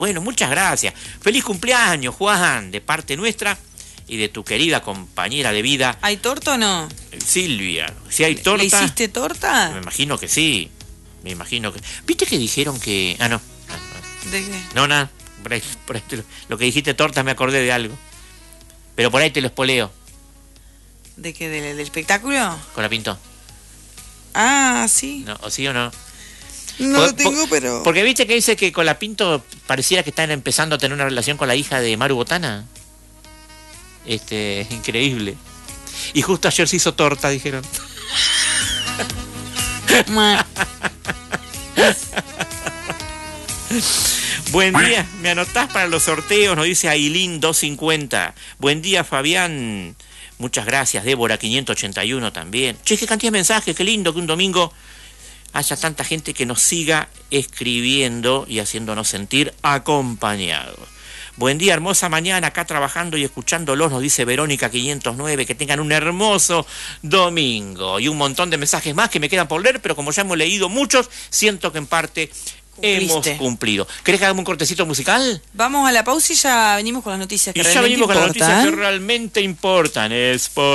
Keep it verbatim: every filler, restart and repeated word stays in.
Bueno, muchas gracias. Feliz cumpleaños, Juan, de parte nuestra y de tu querida compañera de vida. ¿Hay torta o no? Silvia. Si hay torta... ¿Le hiciste torta? Me imagino que sí. Me imagino que... ¿Viste que dijeron que...? Ah, no. ¿De qué? No, nada. Por ahí, por ahí te lo... lo que dijiste torta me acordé de algo. Pero por ahí te lo espoleo. ¿De qué? ¿Del, del espectáculo? Con la Pinto. Ah, sí. ¿No? ¿O sí o no? No por, lo tengo, por, pero... Porque viste que dice que con la Pinto pareciera que están empezando a tener una relación con la hija de Maru Botana. Este, increíble. Y justo ayer se hizo torta, dijeron. Buen día, me anotás para los sorteos, nos dice Ailín doscientos cincuenta. Buen día, Fabián. Muchas gracias, Débora quinientos ochenta y uno también. Che, qué cantidad de mensajes, qué lindo que un domingo haya tanta gente que nos siga escribiendo y haciéndonos sentir acompañados. Buen día, hermosa mañana, acá trabajando y escuchándolos, nos dice Verónica quinientos nueve, que tengan un hermoso domingo. Y un montón de mensajes más que me quedan por leer, pero como ya hemos leído muchos, siento que en parte hemos cumplido. ¿Querés que hagamos un cortecito musical? Vamos a la pausa y ya venimos con las noticias que y realmente ya venimos importan. con las noticias que realmente importan. Es por...